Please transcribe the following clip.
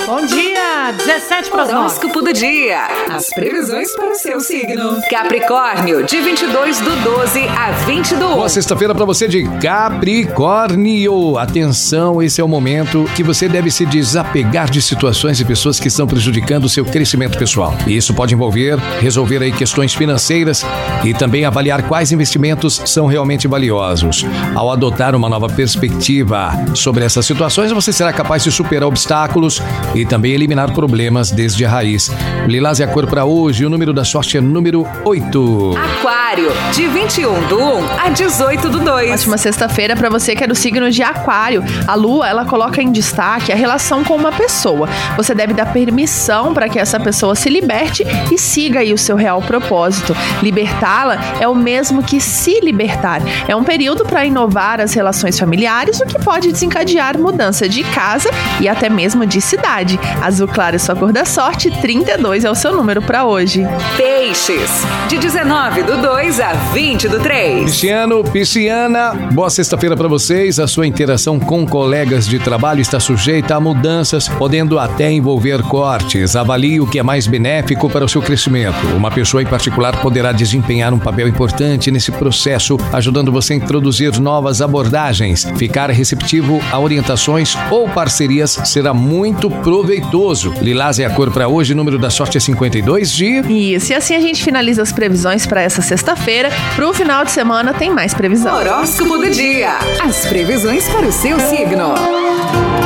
Bom dia, 17 para as 9. Horóscopo do dia. As previsões para o seu signo. Capricórnio, de 22/12 a 20 do 11. Boa sexta-feira para você de Capricórnio. Atenção, esse é o momento que você deve se desapegar de situações e pessoas que estão prejudicando o seu crescimento pessoal. E isso pode envolver resolver aí questões financeiras e também avaliar quais investimentos são realmente valiosos. Ao adotar uma nova perspectiva sobre essas situações, você será capaz de superar obstáculos e também eliminar problemas desde a raiz. Lilás é a cor para hoje, o número da sorte é número 8. Aquário, de 21/1 a 18/2. Ótima sexta-feira para você que é do signo de Aquário. A Lua, ela coloca em destaque a relação com uma pessoa. Você deve dar permissão para que essa pessoa se liberte e siga aí o seu real propósito. Libertá-la é o mesmo que se libertar. É um período para inovar as relações familiares, o que pode desencadear mudança de casa e até mesmo de cidade. Azul claro é sua cor da sorte, 32 é o seu número para hoje. Peixes, de 19/2 a 20/3. Pisciana, boa sexta-feira para vocês. A sua interação com colegas de trabalho está sujeita a mudanças, podendo até envolver cortes. Avalie o que é mais benéfico para o seu crescimento. Uma pessoa em particular poderá desempenhar um papel importante nesse processo, ajudando você a introduzir novas abordagens. Ficar receptivo a orientações ou parcerias será muito proveitoso. Lilás é a cor para hoje, o número da sorte é 52 Isso, e assim a gente finaliza as previsões para essa sexta-feira. Pro final de semana tem mais previsão. Horóscopo do dia. As previsões para o seu signo.